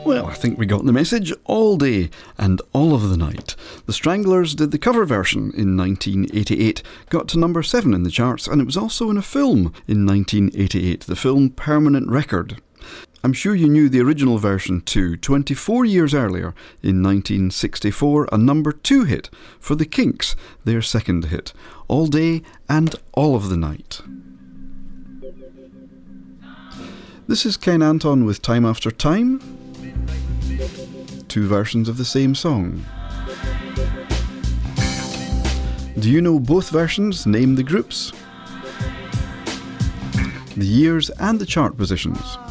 Well, I think we got the message. All Day and All of the Night. The Stranglers did the cover version in 1988, got to number 7 in the charts, and it was also in a film in 1988, the film Permanent Record. I'm sure you knew the original version too. 24 years earlier, in 1964, a number 2 hit for the Kinks, their second hit, All Day and All of the Night. This is Ken Anton with Time After Time. 2 versions of the same song. Do you know both versions? Name the groups, the years and the chart positions.